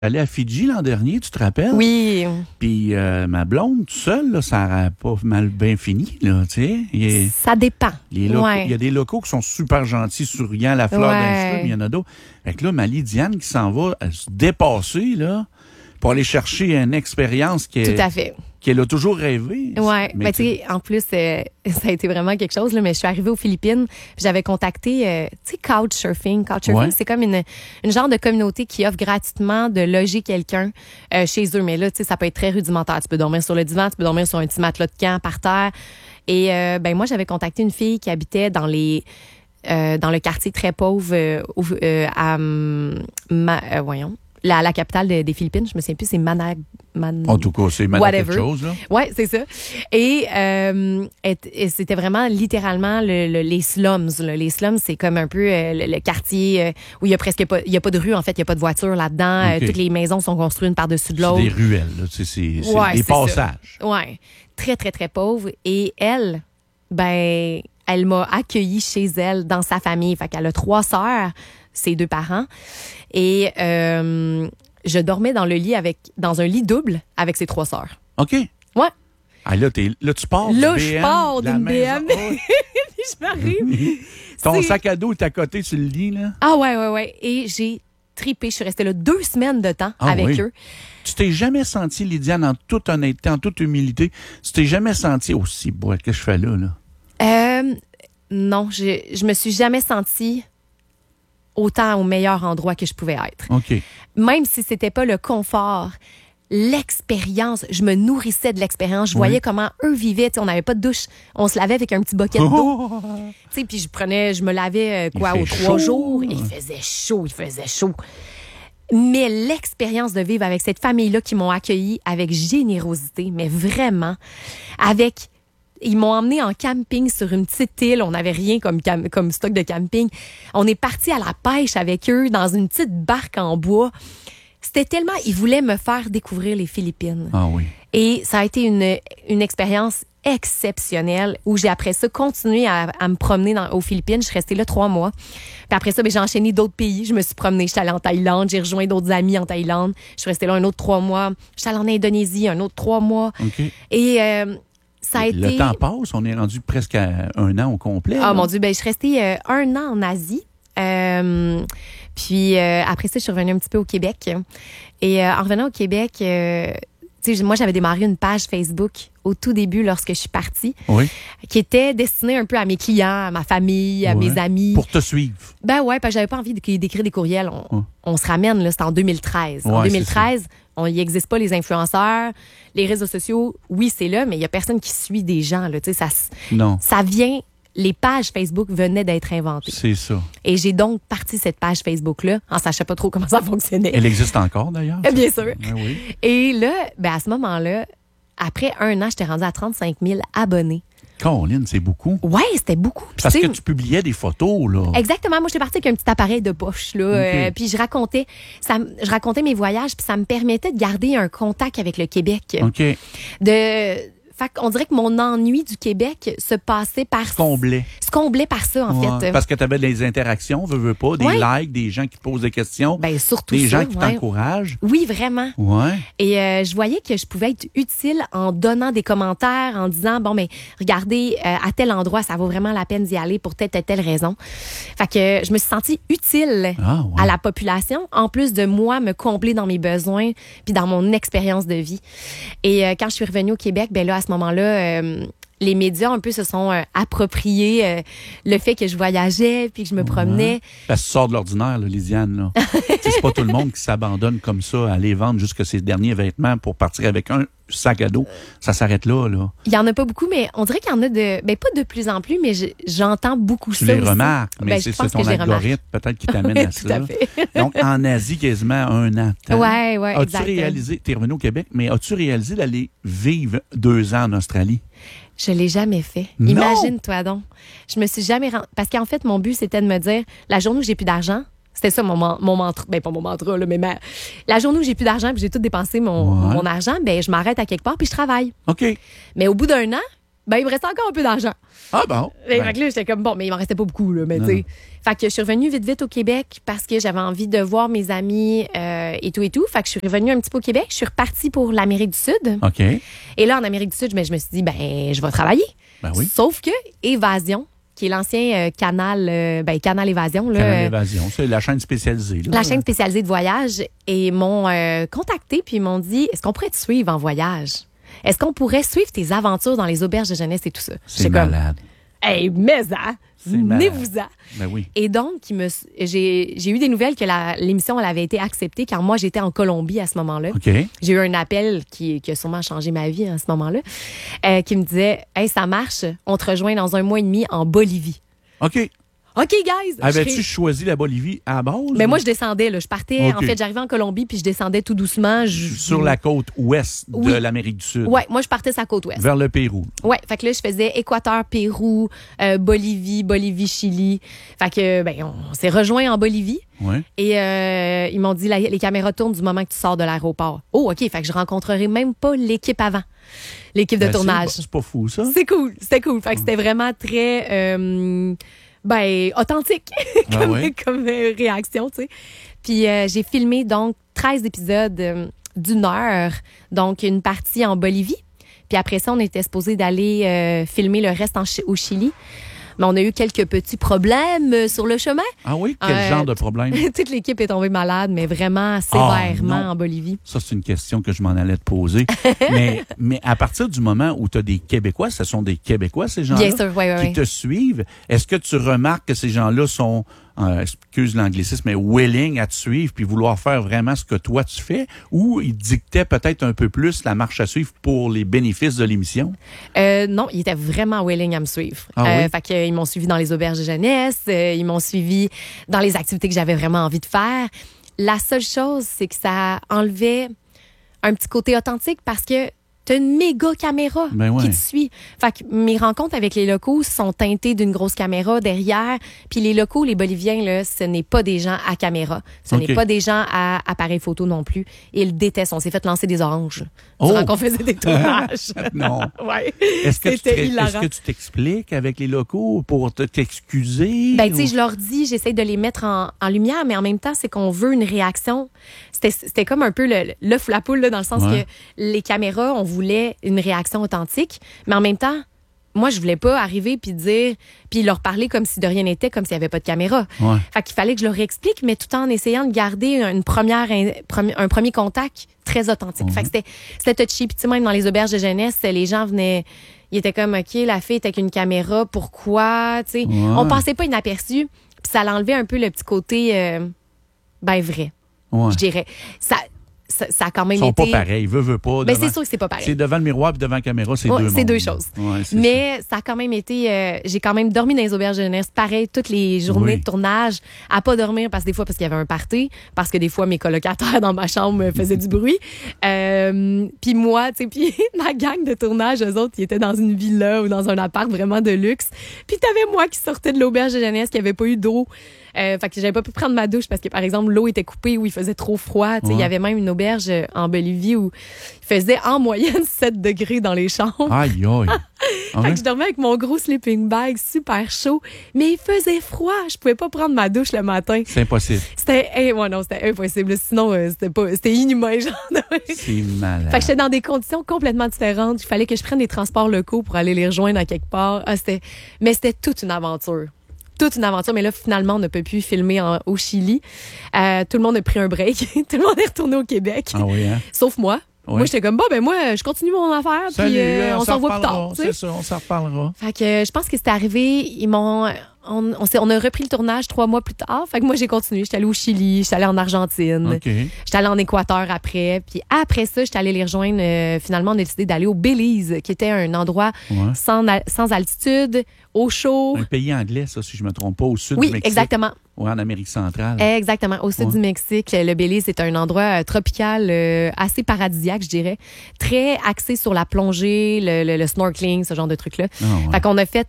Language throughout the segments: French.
allé à Fidji l'an dernier, tu te rappelles? Oui. Puis ma blonde, toute seule, là, ça n'aurait pas mal bien fini, là, tu sais. Ça dépend. Il y a des locaux qui sont super gentils, souriants, la fleur d'un cheveu, mais il y en a d'autres. Fait que là, Mali Diane qui s'en va se dépasser, là, pour aller chercher une expérience Tout à fait. qu'elle a toujours rêvé. Oui, mais tu sais, en plus, ça a été vraiment quelque chose, là, mais je suis arrivée aux Philippines, puis j'avais contacté, tu sais, Couchsurfing. Couchsurfing, c'est comme une genre de communauté qui offre gratuitement de loger quelqu'un chez eux. Mais là, tu sais, ça peut être très rudimentaire. Tu peux dormir sur le divan, tu peux dormir sur un petit matelas de camp par terre. Et moi, j'avais contacté une fille qui habitait dans le quartier très pauvre voyons. La capitale des Philippines, je me souviens plus, c'est En tout cas, c'est quelque chose, là. Oui, c'est ça. Et c'était vraiment littéralement les slums. Là. Les slums, c'est comme un peu le quartier où il y a presque pas, il y a pas de rue, en fait, il y a pas de voiture là-dedans. Okay. Toutes les maisons sont construites une par-dessus de l'autre. C'est des ruelles, là. C'est des passages. Oui, très, très, très pauvre. Et elle, elle m'a accueillie chez elle, dans sa famille. Fait qu'elle a 3 sœurs, ses 2 parents. Et je dormais dans un lit double avec ses 3 sœurs. OK. Ouais. Ah, là, tu pars là, je pars d'une BM. Puis je m'arrive. Ton sac à dos est à côté sur le lit, là. Ah, ouais. Et j'ai tripé. Je suis restée là 2 semaines de temps avec eux. Tu t'es jamais senti, Lydiane, en toute honnêteté, en toute humilité, tu t'es jamais senti aussi beau que je fais là? Non, je me suis jamais sentie autant au meilleur endroit que je pouvais être. OK. Même si c'était pas le confort, l'expérience, je me nourrissais de l'expérience. Je voyais comment eux vivaient. T'sais, on n'avait pas de douche. On se lavait avec un petit bucket d'eau. Puis je me lavais aux 3 jours. Il faisait chaud. Mais l'expérience de vivre avec cette famille-là qui m'ont accueillie avec générosité, mais vraiment, ils m'ont emmené en camping sur une petite île. On n'avait rien comme stock de camping. On est parti à la pêche avec eux dans une petite barque en bois. C'était tellement... Ils voulaient me faire découvrir les Philippines. Ah oui. Et ça a été une expérience exceptionnelle où j'ai après ça continué à me promener aux Philippines. Je suis restée là 3 mois. Puis après ça, j'ai enchaîné d'autres pays. Je me suis promenée. Je suis allée en Thaïlande. J'ai rejoint d'autres amis en Thaïlande. Je suis restée là un autre 3 mois. Je suis allée en Indonésie un autre 3 mois. OK. Et... ça a été... Le temps passe, on est rendu presque à 1 an au complet. Ah mon Dieu, je suis restée 1 an en Asie. Puis après ça, je suis revenue un petit peu au Québec. Et en revenant au Québec, moi, j'avais démarré une page Facebook au tout début lorsque je suis partie, qui était destinée un peu à mes clients, à ma famille, à mes amis. Pour te suivre. Parce que j'avais pas envie d'écrire des courriels. On se ramène, là, c'était en 2013. En 2013, il n'existe pas les influenceurs. Les réseaux sociaux, oui, c'est là, mais il n'y a personne qui suit des gens. Là, ça vient... Les pages Facebook venaient d'être inventées. C'est ça. Et j'ai donc parti cette page Facebook-là en sachant pas trop comment ça fonctionnait. Elle existe encore, d'ailleurs? Bien sûr. Oui. Et là, à ce moment-là, après 1 an, j'étais rendue à 35 000 abonnés. Caroline, c'est beaucoup. Oui, c'était beaucoup. Puis parce que tu publiais des photos, là. Exactement. Moi, j'étais partie avec un petit appareil de poche, là. Puis je racontais mes voyages, puis ça me permettait de garder un contact avec le Québec. OK. On dirait que mon ennui du Québec se passait par... Se comblait par ça, en fait. Parce que tu avais des interactions, veux pas, des likes, des gens qui te posent des questions. Surtout des gens qui t'encouragent. Oui, vraiment. Ouais. Et je voyais que je pouvais être utile en donnant des commentaires, en disant, regardez, à tel endroit, ça vaut vraiment la peine d'y aller pour telle raison. Fait que je me suis sentie utile à la population, en plus de moi me combler dans mes besoins puis dans mon expérience de vie. Et quand je suis revenue au Québec, là, à ce moment-là, les médias un peu se sont appropriés le fait que je voyageais puis que je me promenais. Parce que tu sors de l'ordinaire, là, Lydiane. Là. C'est pas tout le monde qui s'abandonne comme ça à aller vendre jusqu'à ses derniers vêtements pour partir avec un sac à dos. Ça s'arrête là. Il y en a pas beaucoup, mais on dirait qu'il y en a pas de plus en plus, mais j'entends beaucoup tu ça les aussi. Remarques, mais c'est ton algorithme peut-être qui t'amène à ça. Tout à fait. Donc, en Asie, quasiment 1 an. Ouais, As-tu réalisé, t'es revenu au Québec, mais as-tu réalisé d'aller vivre 2 ans en Australie? Je l'ai jamais fait. Non. Imagine-toi donc. Je me suis jamais... Parce qu'en fait, mon but, c'était de me dire, la journée où j'ai plus d'argent, c'était ça mon mantra. Pas mon mantra, là, mais la journée où j'ai plus d'argent puis j'ai tout dépensé mon argent, je m'arrête à quelque part puis je travaille. OK. Mais au bout d'1 an, Ben, il me restait encore un peu d'argent. Ah bon? Fait que là, j'étais comme, bon, mais il m'en restait pas beaucoup, là, mais tu sais. Fait que je suis revenue vite au Québec parce que j'avais envie de voir mes amis et tout. Fait que je suis revenue un petit peu au Québec. Je suis repartie pour l'Amérique du Sud. OK. Et là, en Amérique du Sud, je me suis dit, ben, je vais travailler. Ben oui. Sauf que Évasion, qui est l'ancien Canal Évasion. Là, Canal Évasion, c'est la chaîne spécialisée. Là. La chaîne spécialisée de voyage. Et m'ont contacté puis ils m'ont dit, est-ce qu'on pourrait te suivre en voyage? Est-ce qu'on pourrait suivre tes aventures dans les auberges de jeunesse et tout ça? C'est malade. Hey, mais ça! Venez-vous-en! Ben oui. Et donc, j'ai eu des nouvelles que l'émission elle avait été acceptée quand moi, j'étais en Colombie à ce moment-là. OK. J'ai eu un appel qui a sûrement changé ma vie à ce moment-là, qui me disait « Hey, ça marche, on te rejoint dans 1 mois et demi en Bolivie. » OK. OK, guys! Avais-tu choisi la Bolivie à base? Mais moi, je descendais. Là. Je partais. OK. En fait, j'arrivais en Colombie puis je descendais tout doucement. Sur la côte ouest de l'Amérique du Sud. Oui, moi, je partais sur la côte ouest. Vers le Pérou. Oui, fait que là, je faisais Équateur, Pérou, Bolivie, Chili. Fait que, ben, on s'est rejoints en Bolivie. Ouais. Et ils m'ont dit, les caméras tournent du moment que tu sors de l'aéroport. Oh, OK, fait que je rencontrerai même pas l'équipe avant. L'équipe de tournage. C'est pas fou, ça. C'est cool, c'était cool. Fait que c'était vraiment très... authentique comme réaction, tu sais. Puis j'ai filmé donc 13 épisodes d'1 heure, donc une partie en Bolivie. Puis après ça, on était supposé d'aller filmer le reste au Chili. Mais on a eu quelques petits problèmes sur le chemin. Ah oui? Quel genre de problème? Toute l'équipe est tombée malade, mais vraiment sévèrement en Bolivie. Ça, c'est une question que je m'en allais te poser. mais à partir du moment où tu as des Québécois, ce sont des Québécois, ces gens-là, bien sûr, qui te suivent, est-ce que tu remarques que ces gens-là sont, excuse l'anglicisme, mais willing à te suivre puis vouloir faire vraiment ce que toi tu fais, ou ils dictaient peut-être un peu plus la marche à suivre pour les bénéfices de l'émission? Non, ils étaient vraiment willing à me suivre. Oui? Fait qu'ils m'ont suivi dans les auberges de jeunesse, ils m'ont suivi dans les activités que j'avais vraiment envie de faire. La seule chose, c'est que ça enlevait un petit côté authentique parce que t'as une méga caméra qui te suit. Fait que mes rencontres avec les locaux sont teintées d'une grosse caméra derrière. Puis les locaux, les Boliviens, là, ce n'est pas des gens à caméra. Ce n'est pas des gens à appareil photo non plus. Ils détestent. On s'est fait lancer des oranges durant qu'on faisait des tournages. Non. Ouais. Est-ce que tu t'expliques avec les locaux pour t'excuser? Ben, tu sais, je leur dis, j'essaie de les mettre en lumière, mais en même temps, c'est qu'on veut une réaction. C'était comme un peu l'œuf ou la poule, là, dans le sens que les caméras, on voulait une réaction authentique, mais en même temps, moi, je voulais pas arriver puis leur parler comme si de rien n'était, comme s'il y avait pas de caméra. Ouais. Fait qu'il fallait que je leur explique, mais tout en essayant de garder un premier contact très authentique. Fait que c'était touchy. Puis tu sais, même dans les auberges de jeunesse, les gens venaient, ils étaient comme, OK, la fille est avec une caméra, pourquoi? Tu sais, on passait pas inaperçu, puis ça l'enlevait un peu le petit côté, vrai. Je dirais. Ça a quand même été... Ils sont pas pareils, veut pas. Ben, c'est sûr que c'est pas pareil. C'est devant le miroir puis devant la caméra, c'est deux mondes. C'est deux choses. Ouais, mais ça a quand même été... j'ai quand même dormi dans les auberges de jeunesse, pareil, toutes les journées de tournage, à pas dormir parce qu'il y avait un party, parce que des fois, mes colocataires dans ma chambre faisaient du bruit. Puis moi, tu sais, puis ma gang de tournage, eux autres, ils étaient dans une villa ou dans un appart vraiment de luxe. Puis t'avais moi qui sortais de l'auberge de jeunesse, qui avait pas eu d'eau. Fait que j'avais pas pu prendre ma douche parce que, par exemple, l'eau était coupée ou il faisait trop froid. Il y avait même une auberge en Bolivie où il faisait en moyenne 7 degrés dans les chambres. Aïe, aïe. Fait que je dormais avec mon gros sleeping bag super chaud, mais il faisait froid. Je pouvais pas prendre ma douche le matin. C'est impossible. C'était impossible. Sinon, c'était inhumain. Genre. C'est malade. Fait que j'étais dans des conditions complètement différentes. Il fallait que je prenne des transports locaux pour aller les rejoindre à quelque part. Mais c'était toute une aventure. Mais là, finalement, on ne peut plus filmer au Chili. Tout le monde a pris un break. Tout le monde est retourné au Québec. Ah oui, hein? Sauf moi. Oui. Moi, j'étais comme, moi, je continue mon affaire. Salut, puis on s'en voit plus tard. C'est ça, on s'en reparlera. Fait que je pense que c'est arrivé, on a repris le tournage 3 mois plus tard. Fait que moi, j'ai continué. J'étais allée au Chili, j'étais allée en Argentine. Okay. J'étais allée en Équateur après. Puis après ça, j'étais allée les rejoindre. Finalement, on a décidé d'aller au Belize, qui était un endroit sans altitude, au chaud. Un pays anglais, ça, si je me trompe pas, au sud du Mexique. Oui, exactement. Oui, en Amérique centrale. Exactement, au sud du Mexique. Le Belize est un endroit tropical assez paradisiaque, je dirais. Très axé sur la plongée, le snorkeling, ce genre de trucs-là. Fait qu'on a fait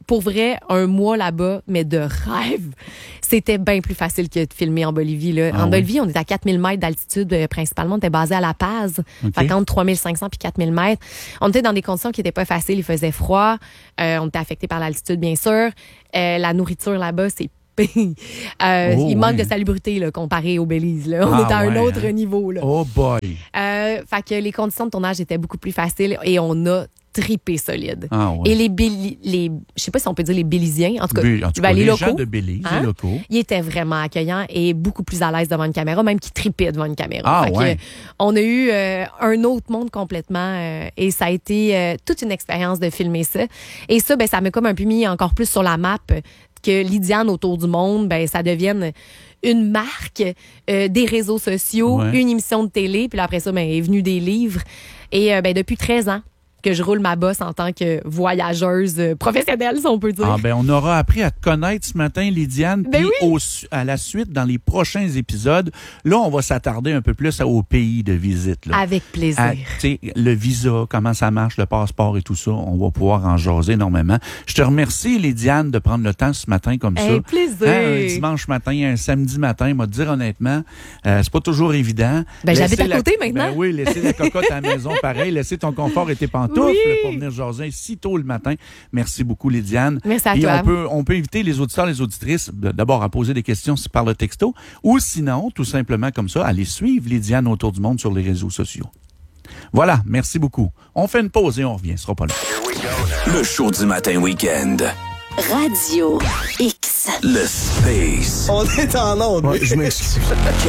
pour vrai, un mois là-bas, mais de rêve. C'était bien plus facile que de filmer en Bolivie. Là. En Bolivie, on était à 4000 mètres d'altitude, principalement. On était basé à La Paz. Fait qu'entre 3500 et 4000 mètres. On était dans des conditions qui n'étaient pas faciles. Il faisait froid. On était affecté par l'altitude, bien sûr. La nourriture là-bas, c'est il manque de salubrité là, comparé au Belize. Là. On est à un autre niveau. Là. Oh boy! Fait que les conditions de tournage étaient beaucoup plus faciles et on a trippé solide. Et je sais pas si on peut dire les Bélisiens, en tout cas, les locaux, gens de Belize, les locaux. Ils étaient vraiment accueillants et beaucoup plus à l'aise devant une caméra, même qu'ils trippaient devant une caméra. On a eu un autre monde complètement et ça a été toute une expérience de filmer ça. Et ça, ça m'a comme un peu mis encore plus sur la map que Lydiane autour du monde, ça devienne une marque, des réseaux sociaux, une émission de télé, puis là, après ça, est venu des livres. Et depuis 13 ans que je roule ma bosse en tant que voyageuse professionnelle, si on peut dire. On aura appris à te connaître ce matin, Lydiane, puis à la suite, dans les prochains épisodes, là, on va s'attarder un peu plus au pays de visite. Là. Avec plaisir. Le visa, comment ça marche, le passeport et tout ça, on va pouvoir en jaser énormément. Je te remercie, Lydiane, de prendre le temps ce matin comme ça. Plaisir. Un dimanche matin, un samedi matin, moi te dire honnêtement, c'est pas toujours évident. J'habite à côté maintenant. Laisser la cocotte à la maison, pareil, laisser ton confort et tes pantoufles pour venir jaser si tôt le matin. Merci beaucoup, Lydiane. Merci à et toi. On peut inviter les auditeurs, les auditrices, d'abord à poser des questions par le texto, ou sinon, tout simplement comme ça, aller suivre Lydiane autour du monde sur les réseaux sociaux. Voilà, merci beaucoup. On fait une pause et on revient, ce sera pas long. Le show du matin week-end. Radio X. Le Space. On est en onde. Je m'excuse.